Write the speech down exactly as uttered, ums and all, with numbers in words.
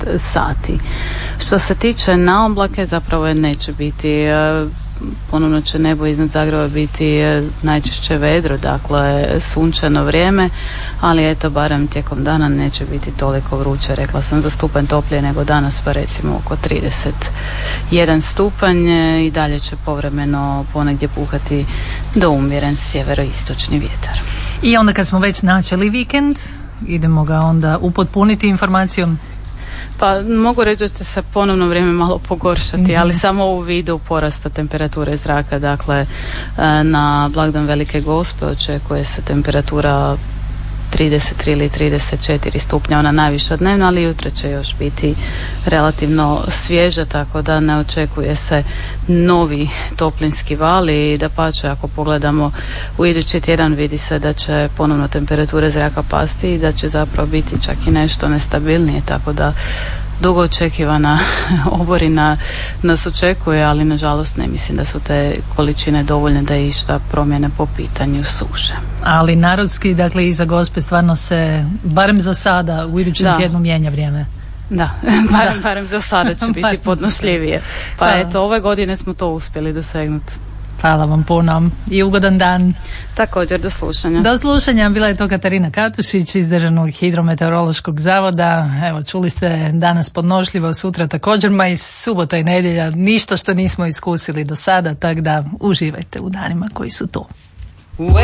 sati. Što se tiče naoblake, zapravo je neće biti. Ponovno će nebo iznad Zagreba biti najčešće vedro, dakle sunčano vrijeme, ali eto barem tijekom dana neće biti toliko vruće. Rekla sam za stupanj toplije nego danas, pa recimo oko trideset jedan stupanj, i dalje će povremeno ponegdje puhati do umjeren sjeveroistočni vjetar. I onda kad smo već načeli vikend, idemo ga onda upotpuniti informacijom. Pa mogu reći da će se ponovno vrijeme malo pogoršati, mm-hmm. ali samo u vidu porasta temperature zraka. Dakle, na blagdan Velike Gospe očekuje se temperatura trideset tri ili trideset četiri stupnja, ona najviša dnevna, ali jutro će još biti relativno svježa, tako da ne očekuje se novi toplinski val, i dapače, ako pogledamo u idući tjedan vidi se da će ponovno temperature zraka pasti i da će zapravo biti čak i nešto nestabilnije, tako da dugo očekivana oborina nas očekuje, ali nažalost ne mislim da su te količine dovoljne da išta promjene po pitanju suše. Ali narodski, dakle iza Gospe stvarno se, barem za sada, u idućem da. tjednu mijenja vrijeme. Da, barem, barem za sada će biti podnošljivije. Pa da. eto, ove godine smo to uspjeli dosegnuti. Hvala vam puno i ugodan dan. Također, do slušanja. Do slušanja, bila je to Katarina Katušić iz Državnog hidrometeorološkog zavoda. Evo, čuli ste, danas podnošljivo, sutra također, ma i subota i nedjelja, ništa što nismo iskusili do sada, tako da uživajte u danima koji su tu.